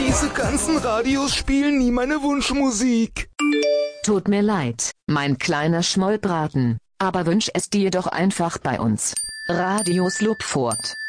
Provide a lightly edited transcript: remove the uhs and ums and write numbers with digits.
Diese ganzen Radios spielen nie meine Wunschmusik. Tut mir leid, mein kleiner Schmollbraten, aber wünsch es dir doch einfach bei uns. Radio Slupfort.